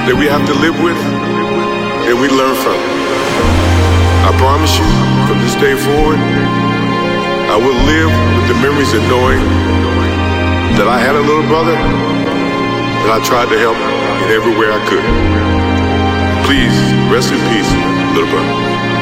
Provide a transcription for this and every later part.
that we have to live with and we learn from. I promise you, from this day forward, I will live with the memories of knowing that I had a little brother and I tried to help in every way I could. Please, rest in peace, little brother.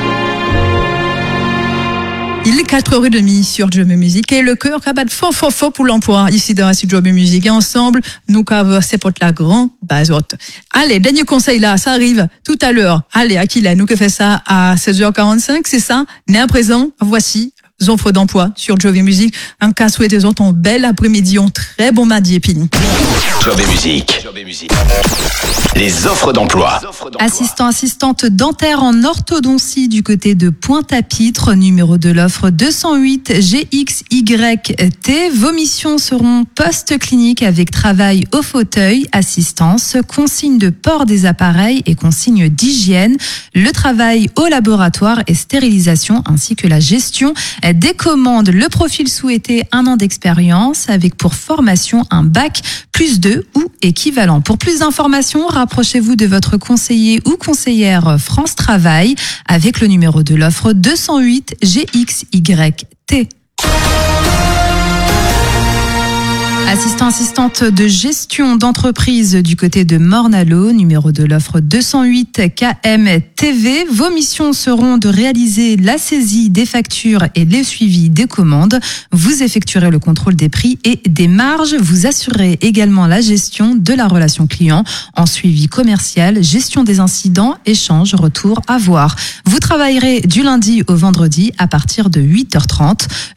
Il est 4h30 sur Job Music et le cœur qui bat fort pour l'emploi ici dans la studio Job Music. Et ensemble, nous avons c'est pour la grande bazote. Allez, dernier conseil là, ça arrive tout à l'heure. Allez, Akila, nous que fait ça à 16h45, c'est ça? Mais à présent, voici offres d'emploi sur Job Music. Un cas souhaité aux autres, un bel après-midi, un très bon mardi et puis. Job Music. Les offres d'emploi. Assistante dentaire en orthodontie du côté de Pointe-à-Pitre, numéro de l'offre 208 GXYT. Vos missions seront post-clinique avec travail au fauteuil, assistance, consigne de port des appareils et consigne d'hygiène, le travail au laboratoire et stérilisation ainsi que la gestion des commandes. Le profil souhaité, 1 an d'expérience avec pour formation un bac +2 ou équivalent. Pour plus d'informations, rapprochez-vous de votre conseiller ou conseillère France Travail avec le numéro de l'offre 208 GXYT. Assistante de gestion d'entreprise du côté de Morne-à-l'Eau, numéro de l'offre 208 KMTV. Vos missions seront de réaliser la saisie des factures et le suivi des commandes. Vous effectuerez le contrôle des prix et des marges. Vous assurez également la gestion de la relation client en suivi commercial, gestion des incidents, échange, retour, avoir. Vous travaillerez du lundi au vendredi à partir de 8h30.